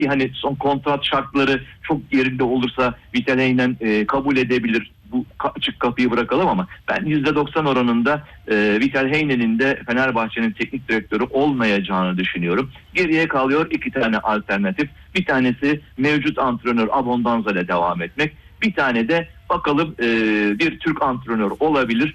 hani son kontrat şartları çok yerinde olursa Vital Heinen kabul edebilir. Bu açık kapıyı bırakalım ama ben %90 oranında Vital Heinen'in de Fenerbahçe'nin teknik direktörü olmayacağını düşünüyorum. Geriye kalıyor 2 tane alternatif. Bir tanesi mevcut antrenör Abondanza ile devam etmek. Bir tane de bakalım bir Türk antrenör olabilir.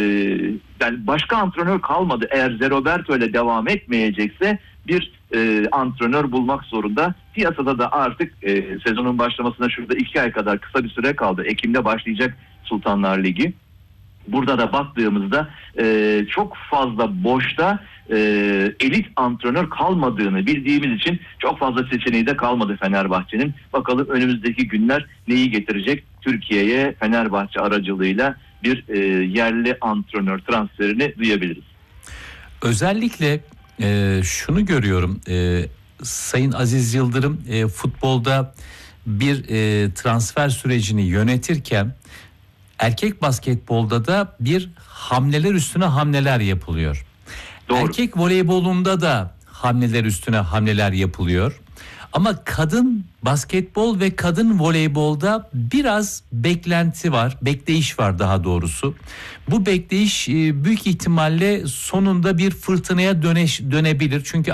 Yani başka antrenör kalmadı. Eğer Zé Roberto ile devam etmeyecekse bir antrenör bulmak zorunda. Piyasada da artık sezonun başlamasına şurada 2 ay kadar kısa bir süre kaldı. Ekim'de başlayacak Sultanlar Ligi. Burada da baktığımızda çok fazla boşta elit antrenör kalmadığını bildiğimiz için çok fazla seçeneği de kalmadı Fenerbahçe'nin. Bakalım önümüzdeki günler neyi getirecek? Türkiye'ye Fenerbahçe aracılığıyla bir yerli antrenör transferini duyabiliriz. Özellikle şunu görüyorum. Sayın Aziz Yıldırım futbolda bir transfer sürecini yönetirken erkek basketbolda da bir hamleler üstüne hamleler yapılıyor. Doğru. Erkek voleybolunda da hamleler üstüne hamleler yapılıyor. Ama kadın basketbol ve kadın voleybolda biraz beklenti var, bekleyiş var daha doğrusu. Bu bekleyiş büyük ihtimalle sonunda bir fırtınaya dönebilir. Çünkü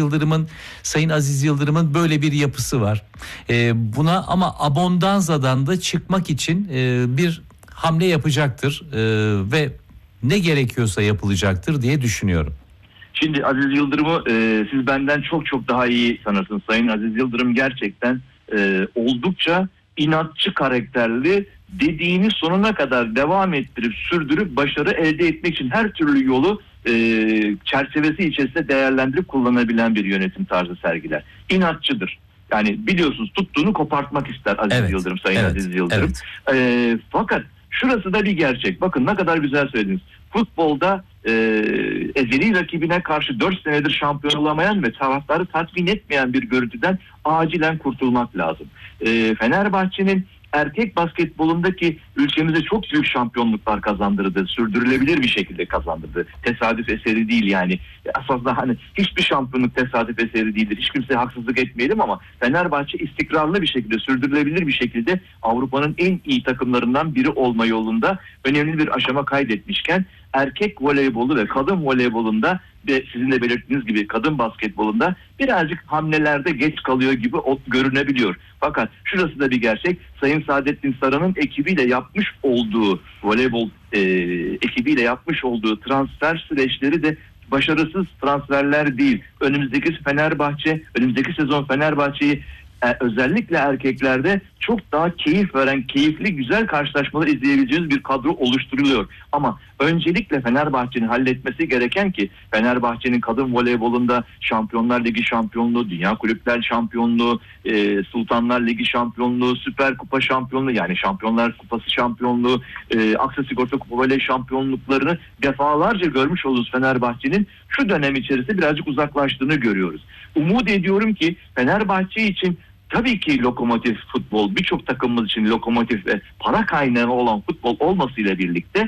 Sayın Aziz Yıldırım'ın böyle bir yapısı var. Buna ama Abondanza'dan da çıkmak için bir hamle yapacaktır ve ne gerekiyorsa yapılacaktır diye düşünüyorum. Şimdi Aziz Yıldırım'ı siz benden çok daha iyi sanırsınız. Sayın Aziz Yıldırım gerçekten oldukça inatçı karakterli, dediğini sonuna kadar devam ettirip sürdürüp başarı elde etmek için her türlü yolu çerçevesi içerisinde değerlendirip kullanabilen bir yönetim tarzı sergiler. İnatçıdır. Yani biliyorsunuz tuttuğunu kopartmak ister Aziz Yıldırım, Sayın Aziz Yıldırım. Fakat şurası da bir gerçek. Bakın ne kadar güzel söylediniz. Futbolda ezeli rakibine karşı 4 senedir şampiyon olamayan ve taraftarı tatmin etmeyen bir görüntüden acilen kurtulmak lazım. Fenerbahçe'nin erkek basketbolundaki ülkemize çok büyük şampiyonluklar kazandırdı. Sürdürülebilir bir şekilde kazandırdı. Tesadüf eseri değil yani. Aslında hani hiçbir şampiyonluk tesadüf eseri değildir. Hiç kimseye haksızlık etmeyelim ama Fenerbahçe istikrarlı bir şekilde, sürdürülebilir bir şekilde Avrupa'nın en iyi takımlarından biri olma yolunda önemli bir aşama kaydetmişken erkek voleybolu ve kadın voleybolunda ve sizin de belirttiğiniz gibi kadın basketbolunda birazcık hamlelerde geç kalıyor gibi görünebiliyor. Fakat şurası da bir gerçek. Sayın Saadettin Saran'ın ekibiyle yapmış olduğu voleybol ekibiyle yapmış olduğu transfer süreçleri de başarısız transferler değil. Önümüzdeki sezon Fenerbahçe'yi özellikle erkeklerde çok daha keyif veren, keyifli, güzel karşılaşmalar izleyebileceğiniz bir kadro oluşturuluyor. Ama öncelikle Fenerbahçe'nin halletmesi gereken ki Fenerbahçe'nin kadın voleybolunda Şampiyonlar Ligi şampiyonluğu, Dünya Kulüpler şampiyonluğu, Sultanlar Ligi şampiyonluğu, Süper Kupa şampiyonluğu yani Şampiyonlar Kupası şampiyonluğu, Aksa Sigorta Kupa Voley şampiyonluklarını defalarca görmüş olduğumuz Fenerbahçe'nin şu dönem içerisinde birazcık uzaklaştığını görüyoruz. Umut ediyorum ki Fenerbahçe için tabii ki lokomotif futbol, birçok takımımız için lokomotif ve para kaynağı olan futbol olmasıyla birlikte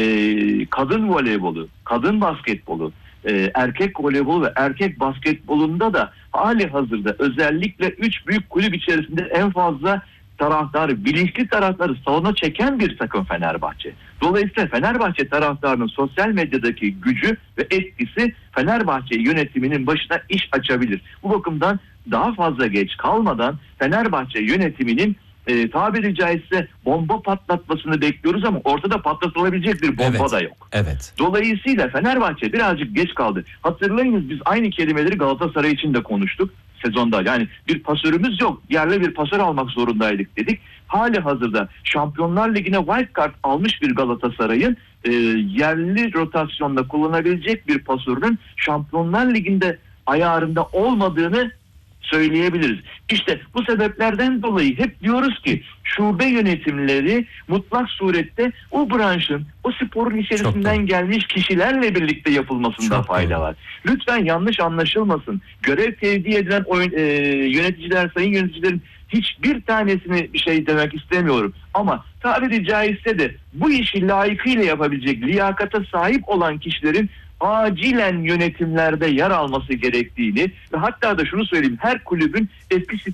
kadın voleybolu, kadın basketbolu, erkek voleybolu ve erkek basketbolunda da hali hazırda özellikle 3 büyük kulüp içerisinde en fazla taraftarı, bilinçli taraftarı salona çeken bir takım Fenerbahçe. Dolayısıyla Fenerbahçe taraftarının sosyal medyadaki gücü ve etkisi Fenerbahçe yönetiminin başına iş açabilir. Bu bakımdan daha fazla geç kalmadan Fenerbahçe yönetiminin tabiri caizse bomba patlatmasını bekliyoruz ama ortada patlatılabilecek bir bomba da yok. Evet. Dolayısıyla Fenerbahçe birazcık geç kaldı. Hatırlayınız biz aynı kelimeleri Galatasaray için de konuştuk sezonda. Yani bir pasörümüz yok. Yerli bir pasör almak zorundaydık dedik. Hali hazırda Şampiyonlar Ligi'ne wildcard almış bir Galatasaray'ın yerli rotasyonda kullanabilecek bir pasörünün Şampiyonlar Ligi'nde ayarında olmadığını söyleyebiliriz. İşte bu sebeplerden dolayı hep diyoruz ki şube yönetimleri mutlak surette o branşın, o sporun içerisinden gelmiş kişilerle birlikte yapılmasında fayda var. Lütfen yanlış anlaşılmasın. Görev tevdi edilen yöneticiler, sayın yöneticilerin hiçbir tanesini bir şey demek istemiyorum. Ama tabiri caizse de bu işi layıkıyla yapabilecek, liyakata sahip olan kişilerin acilen yönetimlerde yer alması gerektiğini ve hatta da şunu söyleyeyim, her kulübün eski